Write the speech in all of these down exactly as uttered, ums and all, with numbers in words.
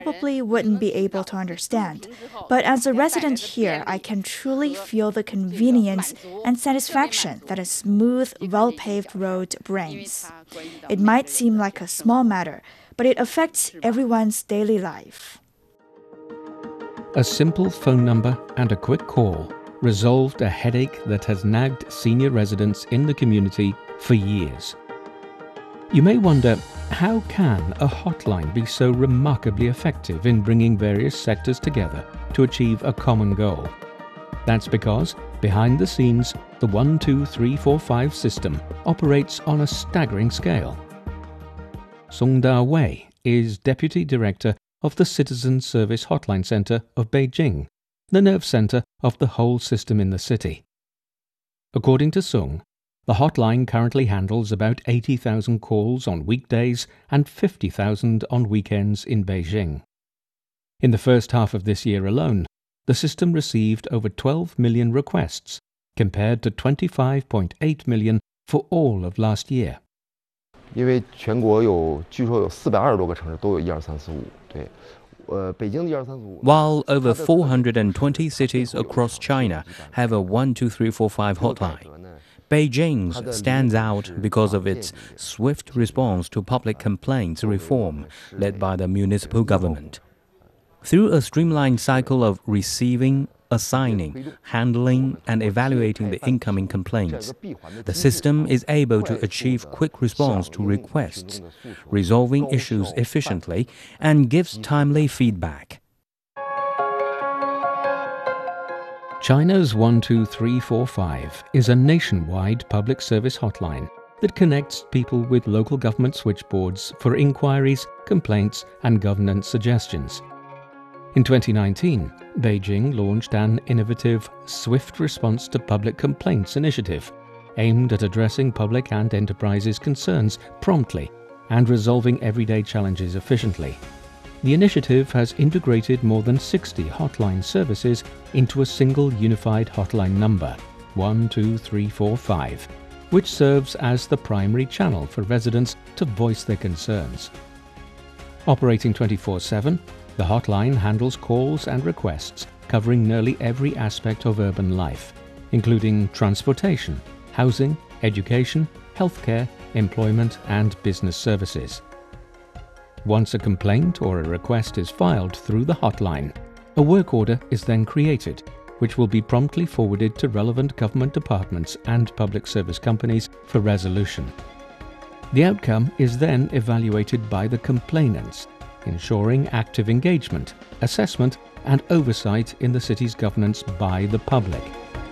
probably wouldn't be able to understand. But as a resident here, I can truly feel the convenience and satisfaction that a smooth, well-paved road brings. It might seem like a small matter, but it affects everyone's daily life. A simple phone number and a quick call resolved a headache that has nagged senior residents in the community for years. You may wonder, how can a hotline be so remarkably effective in bringing various sectors together to achieve a common goal? That's because, behind the scenes, the one two three four five system operates on a staggering scale. Song Da-wei is Deputy Director of the Citizen Service Hotline Center of Beijing, the nerve center of the whole system in the city. According to Sung, the hotline currently handles about eighty thousand calls on weekdays and fifty thousand on weekends in Beijing. In the first half of this year alone, the system received over twelve million requests, compared to twenty-five point eight million for all of last year. 因为全国有据说有四百二十多个城市都有一二三四五，对，呃，北京的一二三四五。 While over four hundred twenty cities across China have a one two three four five hotline, Beijing's stands out because of its swift response to public complaints reform led by the municipal government. Through a streamlined cycle of receiving, assigning, handling, and evaluating the incoming complaints, the system is able to achieve quick response to requests, resolving issues efficiently, and gives timely feedback. China's one two three four five is a nationwide public service hotline that connects people with local government switchboards for inquiries, complaints, and governance suggestions. In twenty nineteen, Beijing launched an innovative Swift Response to Public Complaints initiative aimed at addressing public and enterprises' concerns promptly and resolving everyday challenges efficiently. The initiative has integrated more than sixty hotline services into a single unified hotline number, one two three four five, which serves as the primary channel for residents to voice their concerns. Operating twenty-four seven, the hotline handles calls and requests covering nearly every aspect of urban life, including transportation, housing, education, healthcare, employment, and business services. Once a complaint or a request is filed through the hotline, a work order is then created, which will be promptly forwarded to relevant government departments and public service companies for resolution. The outcome is then evaluated by the complainants, ensuring active engagement, assessment, and oversight in the city's governance by the public.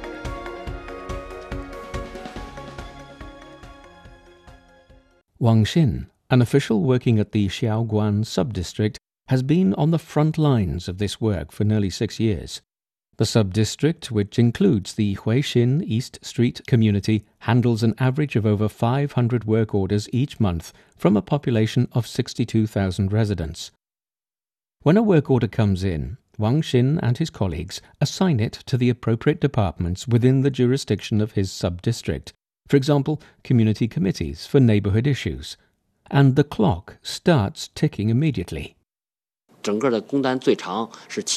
Wang Xin, an official working at the Xiaoguan sub-district, has been on the front lines of this work for nearly six years. The sub-district, which includes the Huixin East Street community, handles an average of over five hundred work orders each month from a population of sixty-two thousand residents. When a work order comes in, Wang Xin and his colleagues assign it to the appropriate departments within the jurisdiction of his sub-district, for example, community committees for neighborhood issues. And the clock starts ticking immediately. The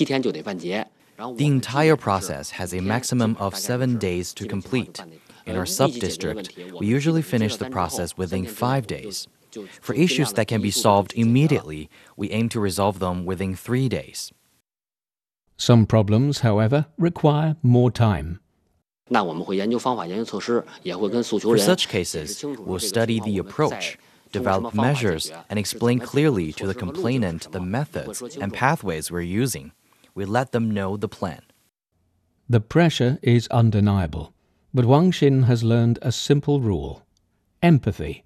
entire process has a maximum of seven days to complete. In our sub-district, we usually finish the process within five days. For issues that can be solved immediately, we aim to resolve them within three days. Some problems, however, require more time. For such cases, we'll study the approach, develop measures, and explain clearly to the complainant the methods and pathways we're using. We let them know the plan. The pressure is undeniable, but Wang Xin has learned a simple rule: empathy.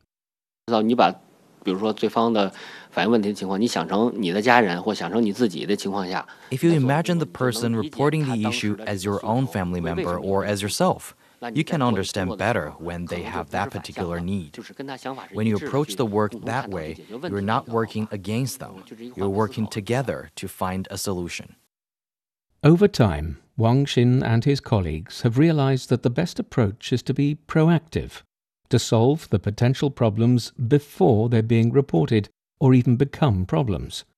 If you imagine the person reporting the issue as your own family member or as yourself, you can understand better when they have that particular need. When you approach the work that way, you're not working against them. You're working together to find a solution. Over time, Wang Xin and his colleagues have realized that the best approach is to be proactive, to solve the potential problems before they're being reported or even become problems.